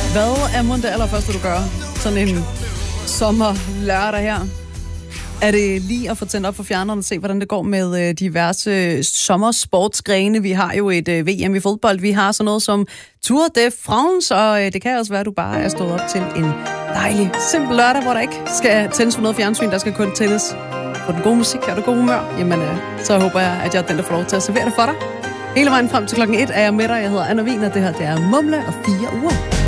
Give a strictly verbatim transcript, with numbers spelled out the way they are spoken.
Hvad er mon det allerførste, du gør? Sådan en sommerlørdag her. Er det lige at få tændt op for fjerneren og se, hvordan det går med diverse sommersportsgrene? Vi har jo et V M i fodbold. Vi har sådan noget som Tour de France, og det kan også være, at du bare er stået op til en dejlig, simpel lørdag, hvor der ikke skal tændes for noget fjernsyn. Der skal kun tændes på den gode musik og det gode humør. Jamen, så håber jeg, at jeg er den, der får lov til at servere det for dig. Hele vejen frem til klokken et er jeg med dig. Jeg hedder Anna Wien, og det her det er Mumle og fire uger.